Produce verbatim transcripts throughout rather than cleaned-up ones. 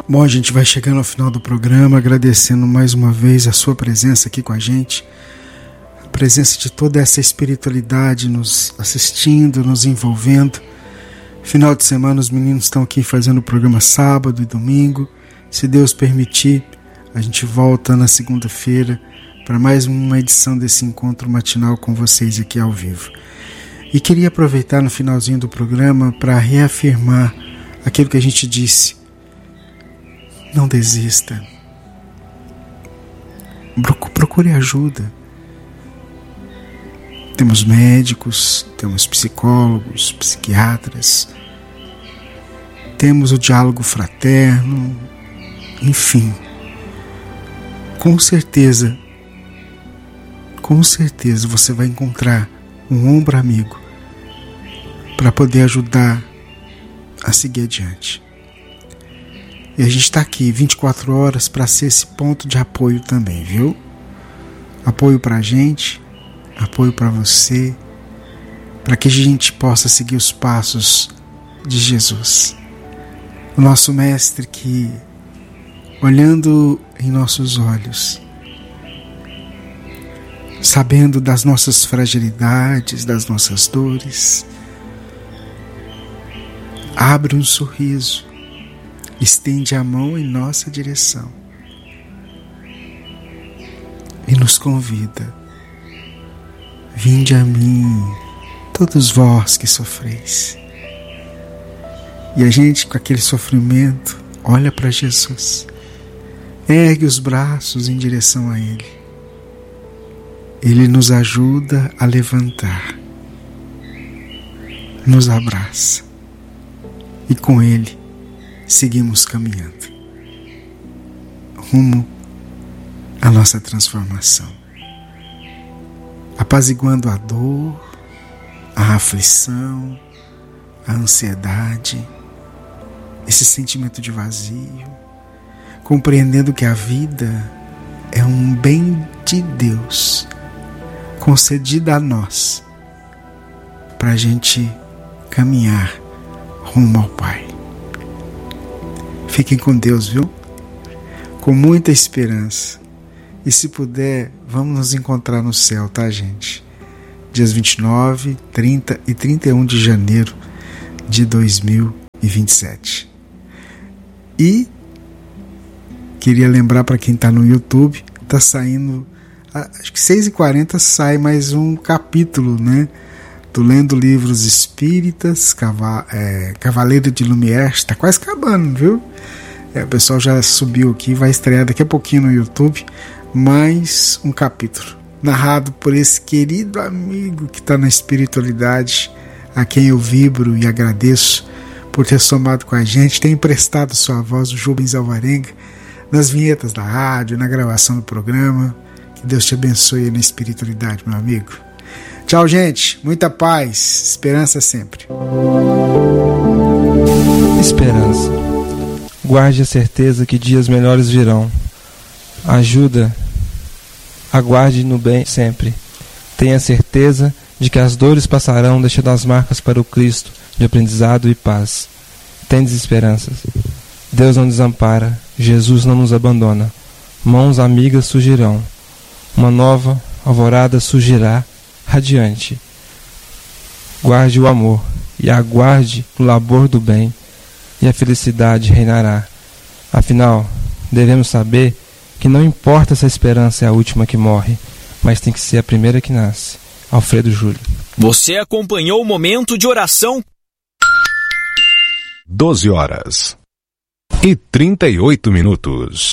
Bom, a gente vai chegando ao final do programa, agradecendo mais uma vez a sua presença aqui com a gente, a presença de toda essa espiritualidade nos assistindo, nos envolvendo. Final de semana os meninos estão aqui fazendo o programa sábado e domingo. Se Deus permitir, a gente volta na segunda-feira para mais uma edição desse encontro matinal com vocês aqui ao vivo. E queria aproveitar no finalzinho do programa para reafirmar aquilo que a gente disse. Não desista. Procure ajuda. Temos médicos, temos psicólogos, psiquiatras, temos o diálogo fraterno, enfim. Com certeza, com certeza você vai encontrar um ombro amigo para poder ajudar a seguir adiante. E a gente está aqui vinte e quatro horas para ser esse ponto de apoio também, viu? Apoio para a gente, apoio para você, para que a gente possa seguir os passos de Jesus. O nosso Mestre que, olhando em nossos olhos, sabendo das nossas fragilidades, das nossas dores, abre um sorriso, estende a mão em nossa direção e nos convida: vinde a mim, todos vós que sofreis. E a gente, com aquele sofrimento, olha para Jesus, ergue os braços em direção a Ele. Ele nos ajuda a levantar, nos abraça e com Ele seguimos caminhando rumo à nossa transformação, apaziguando a dor, a aflição, a ansiedade, esse sentimento de vazio, compreendendo que a vida é um bem de Deus concedida a nós para a gente caminhar rumo ao Pai. Fiquem com Deus, viu? Com muita esperança. E se puder, vamos nos encontrar no céu, tá, gente? Dias vinte e nove, trinta e trinta e um de janeiro de dois mil e vinte e sete. E queria lembrar para quem está no YouTube, tá saindo, acho que seis e quarenta sai mais um capítulo, né? Tô lendo livros espíritas, Cava, é, Cavaleiro de Lumière, está quase acabando, viu? É, o pessoal já subiu aqui, vai estrear daqui a pouquinho no YouTube mais um capítulo, narrado por esse querido amigo que está na espiritualidade, a quem eu vibro e agradeço por ter somado com a gente, ter emprestado sua voz, o Jubens Alvarenga, nas vinhetas da rádio, na gravação do programa. Que Deus te abençoe na espiritualidade, meu amigo. Tchau, gente. Muita paz. Esperança sempre. Esperança. Guarde a certeza que dias melhores virão. Ajuda. Aguarde no bem sempre. Tenha certeza de que as dores passarão, deixando as marcas para o Cristo de aprendizado e paz. Tendes esperanças. Deus não desampara. Jesus não nos abandona. Mãos amigas surgirão. Uma nova alvorada surgirá radiante. Guarde o amor e aguarde o labor do bem, e a felicidade reinará. Afinal, devemos saber que não importa se a esperança é a última que morre, mas tem que ser a primeira que nasce. Alfredo Júlio. Você acompanhou o momento de oração? doze horas e trinta e oito minutos.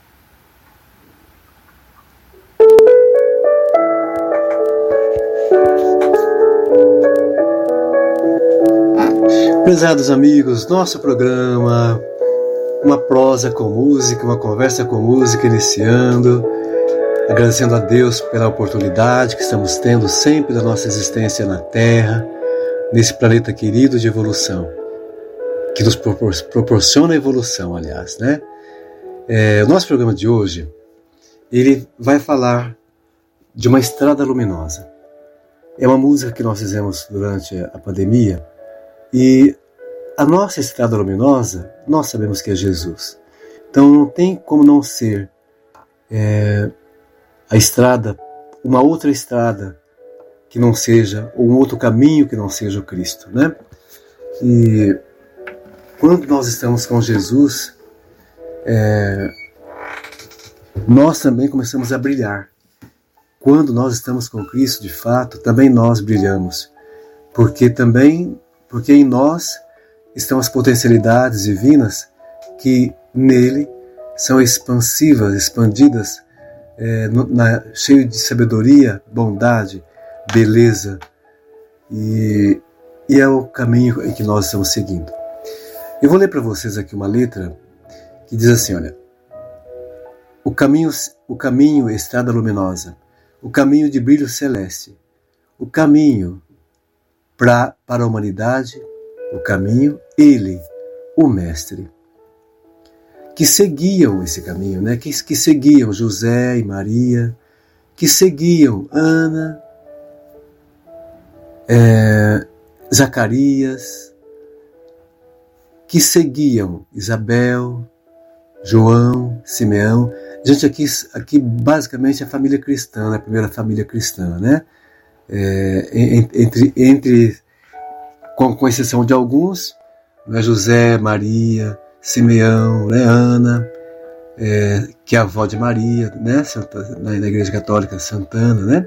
Prezados amigos, nosso programa, uma prosa com música, uma conversa com música iniciando, agradecendo a Deus pela oportunidade que estamos tendo sempre da nossa existência na Terra, nesse planeta querido de evolução, que nos propor- proporciona evolução, aliás, né? É, o nosso programa de hoje, ele vai falar de uma estrada luminosa. É uma música que nós fizemos durante a pandemia, e a nossa estrada luminosa, nós sabemos que é Jesus. Então não tem como não ser é, a estrada, uma outra estrada que não seja, ou um outro caminho que não seja o Cristo, né? E quando nós estamos com Jesus, é, nós também começamos a brilhar. Quando nós estamos com Cristo, de fato, também nós brilhamos, porque também, porque em nós estão as potencialidades divinas que nele são expansivas, expandidas, é, no, na, cheio de sabedoria, bondade, beleza, e, e é o caminho em que nós estamos seguindo. Eu vou ler para vocês aqui uma letra que diz assim, olha, o caminho, o caminho, estrada luminosa, o caminho de brilho celeste, o caminho pra, para a humanidade, o caminho, ele, o Mestre, que seguiam esse caminho, né? que, que seguiam José e Maria, que seguiam Ana, é, Zacarias, que seguiam Isabel, João, Simeão. Gente, aqui, aqui basicamente a família cristã, né? A primeira família cristã, né? É, entre, entre com, com exceção de alguns, né? José, Maria, Simeão, né? Ana, é, que é a avó de Maria, né? Santa, na, na Igreja Católica, Santana, né?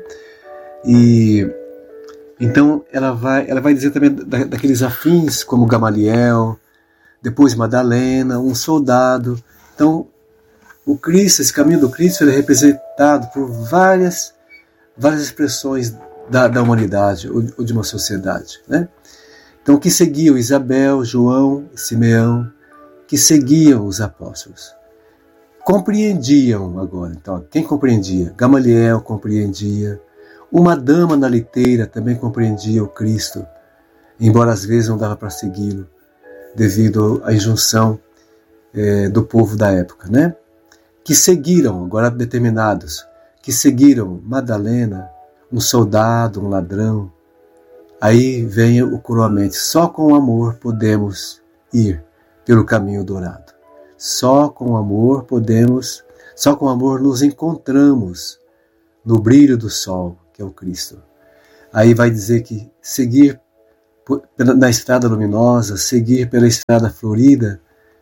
E então ela vai, ela vai dizer também da, daqueles afins como Gamaliel, depois Madalena, um soldado. Então, o Cristo, esse caminho do Cristo, ele é representado por várias, várias expressões da, da humanidade ou, ou de uma sociedade, né? Então, que seguiam Isabel, João, Simeão, que seguiam os apóstolos. Compreendiam agora. Então, quem compreendia? Gamaliel compreendia. Uma dama na liteira também compreendia o Cristo, embora às vezes não dava para segui-lo, devido à injunção é, do povo da época, né? Que seguiram, agora determinados, que seguiram Madalena, um soldado, um ladrão. Aí vem o coroamento. Só com o amor podemos ir pelo caminho dourado. Só com o amor podemos, só com o amor nos encontramos no brilho do sol, que é o Cristo. Aí vai dizer que seguir na estrada luminosa, seguir pela estrada florida,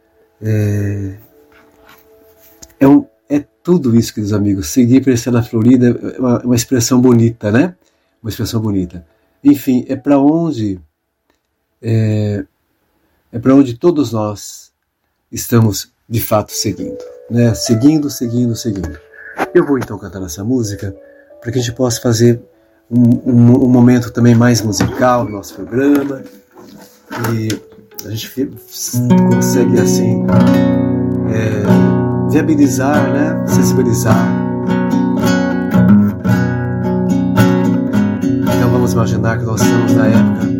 é, é, um, é tudo isso, queridos amigos. Seguir pela estrada florida é uma, uma expressão bonita, né? Uma expressão bonita. Enfim, é para onde é, é para onde todos nós estamos de fato seguindo, né? Seguindo, seguindo, seguindo. Eu vou então cantar essa música para que a gente possa fazer um, um, um momento também mais musical do nosso programa e a gente consegue assim é, viabilizar, né? Sensibilizar. Então vamos imaginar que nós estamos na época